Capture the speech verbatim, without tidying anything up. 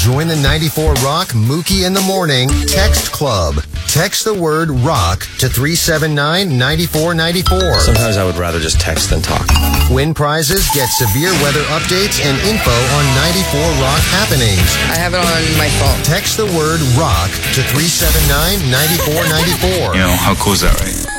Join the ninety-four Rock Mookie in the Morning Text Club. Text the word rock to three seven nine, nine four nine four. Sometimes I would rather just text than talk. Win prizes, get severe weather updates, and info on ninety-four Rock happenings. I have it on my phone. Text the word rock to three seven nine, nine four nine four. You know, how cool is that, right?